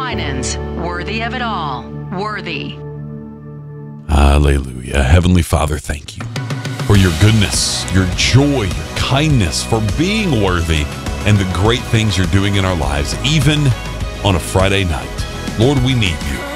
Winans, worthy of it all. Worthy. Hallelujah. Heavenly Father, thank you for your goodness, your joy, your kindness, for being worthy, and the great things you're doing in our lives, even on a Friday night. Lord, we need you.